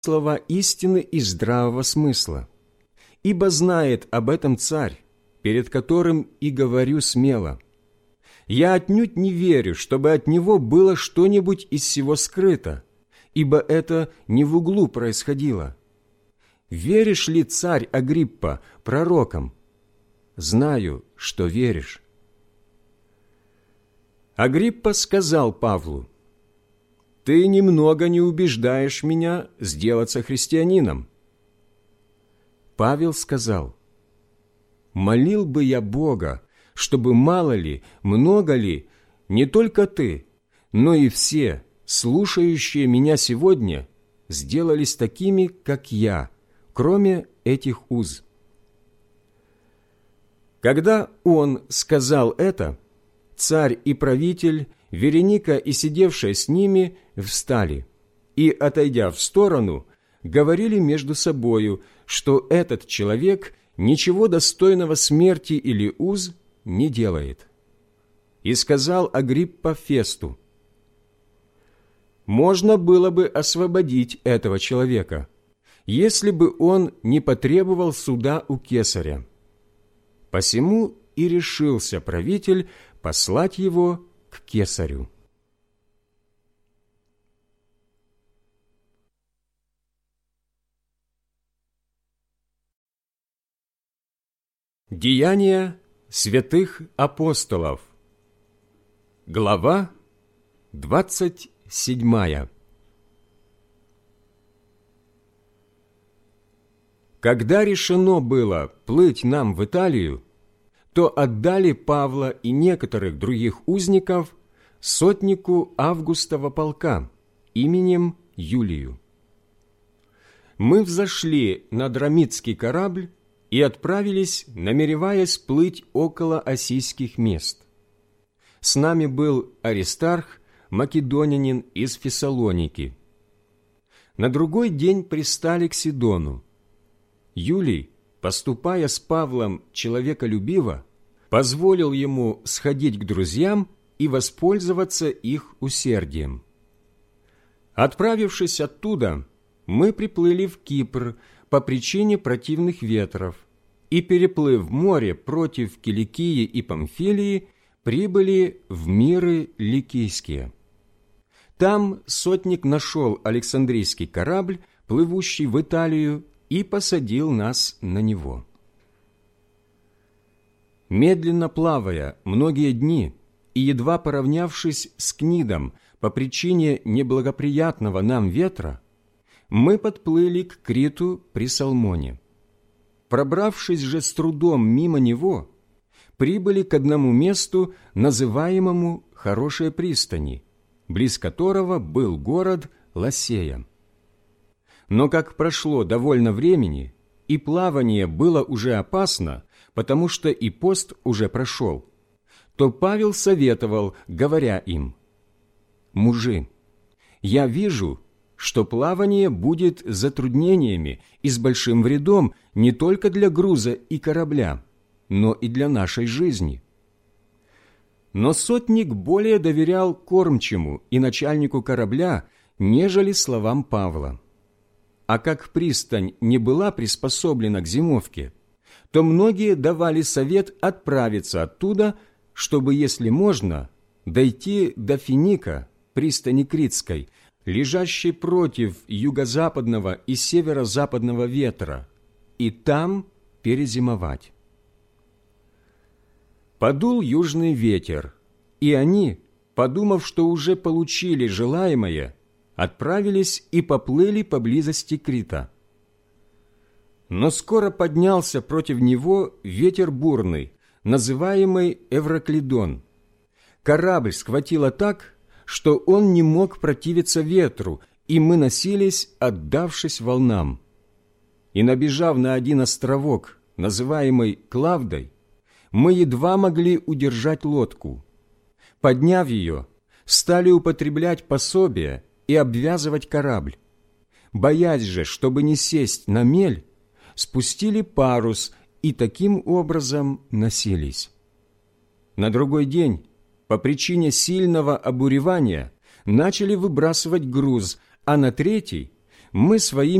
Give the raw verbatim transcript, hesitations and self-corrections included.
слова истины и здравого смысла, ибо знает об этом царь, перед которым и говорю смело. Я отнюдь не верю, чтобы от него было что-нибудь из сего скрыто, ибо это не в углу происходило. Веришь ли, царь Агриппа, пророкам? Знаю, что веришь». Агриппа сказал Павлу: «Ты немного не убеждаешь меня сделаться христианином». Павел сказал: «Молил бы я Бога, чтобы мало ли, много ли, не только ты, но и все, слушающие меня сегодня, сделались такими, как я, кроме этих уз». Когда он сказал это, царь и правитель, Вереника и сидевшие с ними встали и, отойдя в сторону, говорили между собою, что этот человек ничего достойного смерти или уз не делает. И сказал Агриппа Фесту: «Можно было бы освободить этого человека, если бы он не потребовал суда у кесаря». Посему и решился правитель послать его к кесарю. Деяния святых апостолов. Глава двадцать седьмая. Когда решено было плыть нам в Италию, то отдали Павла и некоторых других узников сотнику Августова полка именем Юлию. Мы взошли на драмитский корабль и отправились, намереваясь плыть около Осийских мест. С нами был Аристарх, македонянин из Фессалоники. На другой день пристали к Сидону. Юлий, поступая с Павлом человеколюбиво, позволил ему сходить к друзьям и воспользоваться их усердием. Отправившись оттуда, мы приплыли в Кипр по причине противных ветров и, переплыв море против Киликии и Памфилии, прибыли в Миры Ликийские. Там сотник нашел Александрийский корабль, плывущий в Италию, и посадил нас на него. Медленно плавая многие дни и едва поравнявшись с Книдом по причине неблагоприятного нам ветра, мы подплыли к Криту при Салмоне. Пробравшись же с трудом мимо него, прибыли к одному месту, называемому Хорошей пристани, близ которого был город Ласея. Но как прошло довольно времени, и плавание было уже опасно, потому что и пост уже прошел, то Павел советовал, говоря им: «Мужи, я вижу, что плавание будет затруднениями и с большим вредом не только для груза и корабля, но и для нашей жизни». Но сотник более доверял кормчему и начальнику корабля, нежели словам Павла. А как пристань не была приспособлена к зимовке, то многие давали совет отправиться оттуда, чтобы, если можно, дойти до Финика, пристани Критской, лежащей против юго-западного и северо-западного ветра, и там перезимовать. Подул южный ветер, и они, подумав, что уже получили желаемое, отправились и поплыли поблизости Крита. Но скоро поднялся против него ветер бурный, называемый Эвраклидон. Корабль схватило так, что он не мог противиться ветру, и мы носились, отдавшись волнам. И, набежав на один островок, называемый Клавдой, мы едва могли удержать лодку. Подняв ее, стали употреблять пособие и обвязывать корабль. Боясь же, чтобы не сесть на мель, спустили парус и таким образом носились. На другой день, по причине сильного обуревания, начали выбрасывать груз, а на третий мы своими